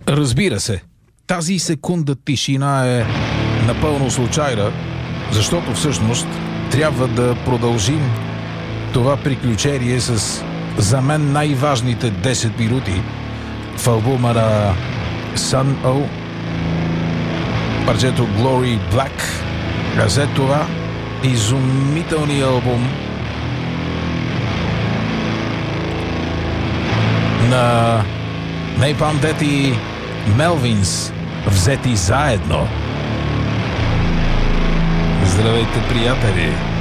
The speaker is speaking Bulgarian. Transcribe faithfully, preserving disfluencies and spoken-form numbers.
Разбира се, тази секунда тишина е напълно случайна, защото всъщност трябва да продължим това приключение с за мен най-важните десет минути в албума на Sun O, парчето Glory Black, а след това изумителният албум на Napalm Death и Melvins, взети заедно. Здравейте, приятели!